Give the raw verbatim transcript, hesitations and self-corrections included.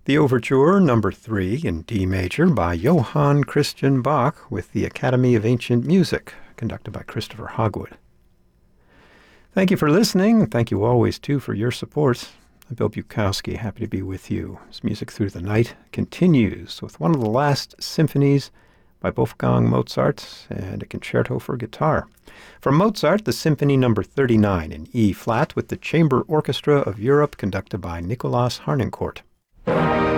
The Overture Number three in D major by Johann Christian Bach with the Academy of Ancient Music, conducted by Christopher Hogwood. Thank you for listening. Thank you always, too, for your support. I'm Bill Bukowski, happy to be with you as Music Through the Night continues with one of the last symphonies by Wolfgang Mozart and a concerto for guitar. From Mozart, the Symphony Number thirty-nine in E-flat with the Chamber Orchestra of Europe, conducted by Nicolas Harnoncourt.